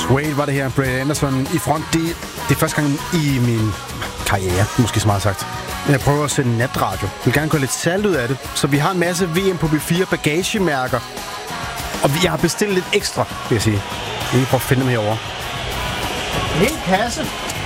Wade var det her, Brett Anderson i front. Det er første gang i min karriere, måske smart sagt. Jeg prøver at sende natradio. Jeg vil gerne gå lidt salt ud af det. Så vi har en masse VM på B4 bagagemærker. Og jeg har bestilt lidt ekstra, vil jeg sige. Jeg vil prøve at finde dem herovre. En hel kasse.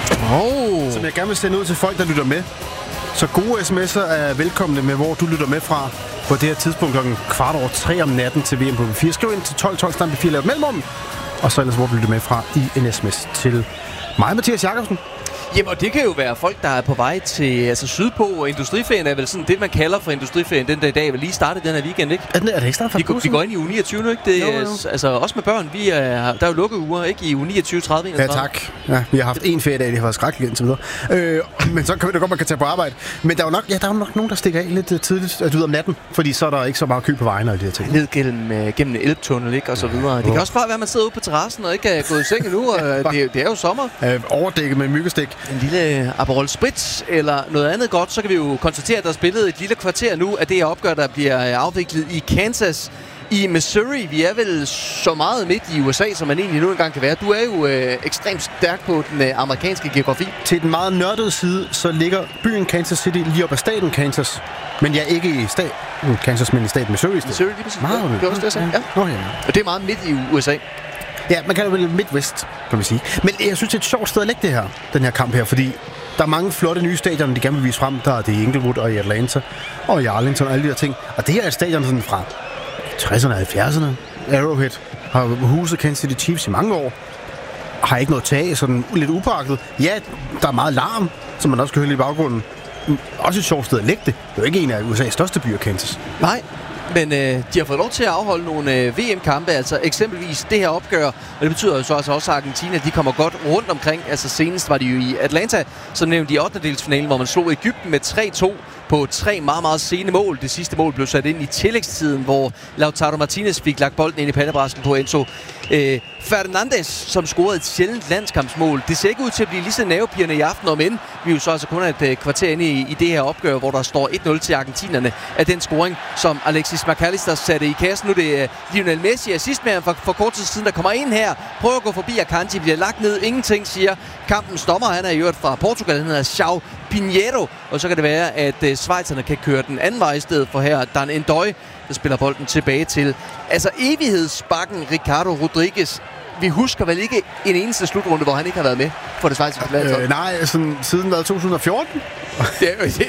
Som jeg gerne vil sende ud til folk, der lytter med. Så gode sms'er er velkomne med, hvor du lytter med fra på det her tidspunkt klokken 3:15 om natten til VM på B4. Skriv ind til 12 stampe 4, lav et mellemrum. Og så ellers, hvor du lytter med fra i en sms til mig, Mathias Jakobsen. Jamen, og det kan jo være folk, der er på vej til sydpå, og Industriferien er vel sådan det, man kalder for Industriferien den der i dag. Vil lige starte den her weekend, ikke? Er det ikke startet for? Vi går ind i uge 29 nu, ikke? Det, jo. Altså, også med børn. Der er jo lukkeuger, ikke? I uge 29, 30, 31. Ja, tak. Ja, vi har haft en feriedag, det har været skrækkeligt indtil videre. Men så kan det godt, man kan tage på arbejde. Men der er jo nok nogen, der stikker af lidt tidligt ud om natten, fordi så er der ikke så meget kø på vejene og de her ting. Ned gennem Elbtunnel, ikke? Og så videre. Det kan også bare være, at man sidder ude på terrassen og ikke er gået i seng endnu, og det er jo sommer. Overdækket med myggestik. En lille Aperol Spritz eller noget andet godt, så kan vi jo konstatere, at der er spillet et lille kvarter nu af det her opgør, der bliver afviklet i Kansas i Missouri. Vi er vel så meget midt i USA, som man egentlig nu engang kan være. Du er jo ekstremt stærk på den amerikanske geografi. Til den meget nørdede side, så ligger byen Kansas City lige op ad staten Kansas. Men jeg er ikke i Kansas, men i staten Missouri. Missouri, lige præcis. Det er også det, jeg sagde. Ja. Og det er meget midt i USA. Ja, man kan jo vel Midwest, kan man sige. Men jeg synes, det er et sjovt sted at lægge den her kamp her, fordi der er mange flotte nye stadioner, de gerne vil vise frem. Der er det i Inglewood og i Atlanta og i Arlington og alle de her ting. Og det her er et stadion sådan fra 60'erne og 70'erne. Arrowhead har huset Kansas City Chiefs i mange år. Har ikke noget tag, sådan lidt upåagtet. Ja, der er meget larm, som man også kan høre lidt i baggrunden. Også et sjovt sted at lægge det. Det er jo ikke en af USA's største byer, Kansas. Nej. Men de har fået lov til at afholde nogle VM-kampe, altså eksempelvis det her opgør, og det betyder jo så også, at Argentina, de kommer godt rundt omkring. Altså senest var de jo i Atlanta, som nævnte i 8. hvor man slog Egypten med 3-2 på 3 meget, meget sene mål. Det sidste mål blev sat ind i tillægstiden, hvor Lautaro Martinez fik lagt bolden ind i pandebrasken på Enzo Fernandes, som scorede et sjældent landskampsmål. Det ser ikke ud til at blive lige så nervepirrende i aften, om end vi jo så altså kun er et kvarter inde i det her opgør, hvor der står 1-0 til argentinerne af den scoring, som Alexis McAllister satte i kassen. Nu det er Lionel Messi, assistmanden for kort tid siden, der kommer ind her, prøver at gå forbi Akanji, bliver lagt ned, ingenting, siger kampens dommer. Han er i øvrigt fra Portugal, han hedder João Pinheiro, og så kan det være, at schweizerne kan køre den anden vej i stedet for her. Dan Endøj, der spiller bolden tilbage til evighedsbakken Ricardo Rodriguez. Vi husker vel ikke en eneste slutrunde, hvor han ikke har været med for det schweiziske landshold? Nej, sådan, siden 2014. Det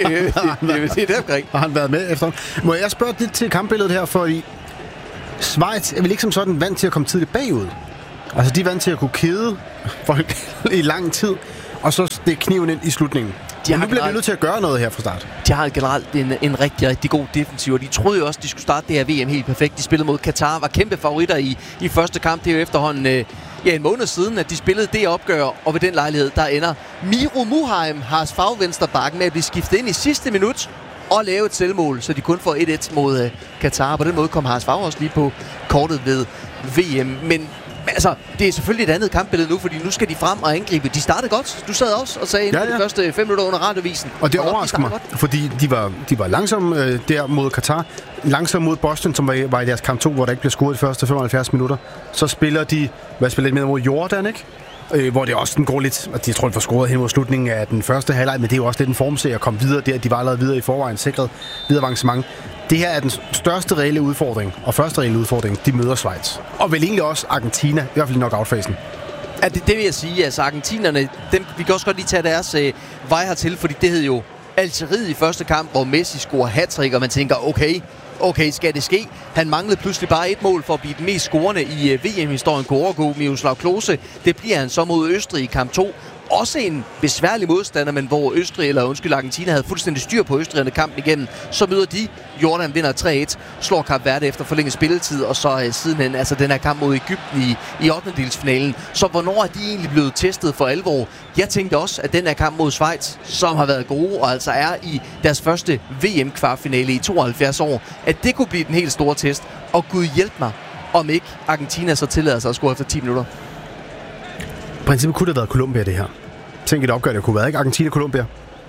er det omkring. Og han har været med efter. Må jeg spørge lidt til kampbilledet her, fordi Schweiz er vel ikke som sådan vant til at komme tidligt bagud. Altså, de er vant til at kunne kede folk i lang tid, og så stikke kniven ind i slutningen. Nu bliver vi nødt til at gøre noget her fra start. De har generelt en rigtig, rigtig god defensiv, og de troede jo også, at de skulle starte det her VM helt perfekt. De spillede mod Katar, var kæmpe favoritter i første kamp. Det er jo efterhånden en måned siden, at de spillede det opgør, og ved den lejlighed, der ender Miro Muheim, Haas fagvensterbakken, med at blive skiftet ind i sidste minut og lave et selvmål, så de kun får 1-1 mod Katar. På den måde kom Haas Fag også lige på kortet ved VM. Men altså, det er selvfølgelig et andet kampbillede nu, fordi nu skal de frem og angribe. De startede godt. Du sad også og sagde de første 5 minutter under radiovisen. Og det overrasker mig, fordi de var langsomme der mod Katar. Langsomme mod Boston, som var i deres kamp 2, hvor der ikke blev scoret de første 75 minutter. Så spiller de, lidt med mod Jordan, ikke? Hvor det også den går lidt, og jeg tror, de får scoret hen mod slutningen af den første halvleg, men det er jo også lidt en formserie at komme videre der. De var allerede videre i forvejen, sikret videre avancement. Det her er den største reelle udfordring, og første reelle udfordring, de møder Schweiz. Og vel egentlig også Argentina, i hvert fald i knockout-fasen. Ja, det vil jeg sige. Altså, argentinerne, vi kan også godt lige tage deres vej hertil, fordi det hed jo Algeriet i første kamp, hvor Messi scorer hat-trick, og man tænker, okay, skal det ske? Han manglede pludselig bare et mål for at blive den mest scorende i VM-historien, kunne overgå Miroslav Klose. Det bliver han så mod Østrig i kamp 2. Også en besværlig modstander, men hvor Argentina havde fuldstændig styr på Østrig kampen igennem. Så møder de, Jordan vinder 3-1, slår Kap Verde efter forlænget spilletid, og så sidenhen, altså den her kamp mod Egypten i 8. Så hvornår er de egentlig blevet testet for alvor? Jeg tænkte også, at den her kamp mod Schweiz, som har været gode, og altså er i deres første VM-kvartfinale i 72 år, at det kunne blive den helt store test. Og Gud hjælp mig, om ikke Argentina så tillader sig at score efter 10 minutter. I princippet kunne det have været Colombia, det her. Tænk et opgør, det kunne være, ikke? Argentina-Colombia.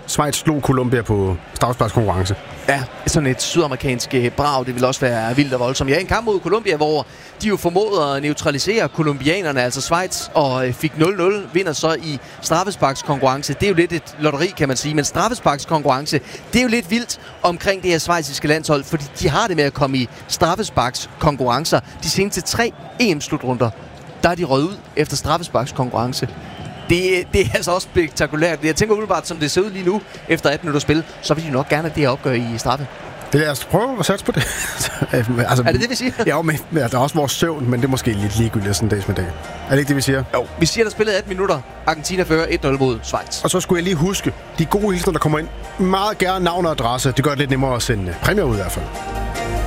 Schweiz slog Colombia på straffesparkskonkurrence. Ja, sådan et sydamerikansk brag, det vil også være vildt og voldsomt. Ja, en kamp mod Colombia, hvor de jo formåede at neutralisere kolumbianerne, altså Schweiz, og fik 0-0, vinder så i straffesparkskonkurrence. Det er jo lidt et lotteri, kan man sige, men straffesparkskonkurrence, det er jo lidt vildt omkring det her schweiziske landshold, fordi de har det med at komme i straffesparkskonkurrencer. De seneste 3 EM-slutrunder, der er de røget ud efter straffesparkskonkurrence. Det er altså også spektakulært. Jeg tænker umiddelbart, som det ser ud lige nu, efter 18 minutter spil, så vil de nok gerne have det her opgør i straffe. Lad os prøve at satse på det. Altså, er det det, vi siger? Ja, men der er også vores søvn, men det er måske lidt ligegyldigt sådan en dag med dag. Er det ikke det, vi siger? Jo, vi siger, der spillede 18 minutter. Argentina fører 1-0 mod Schweiz. Og så skulle jeg lige huske, de gode hilsner, der kommer ind, meget gerne navn og adresse. Det gør det lidt nemmere at sende præmier ud i hvert fald.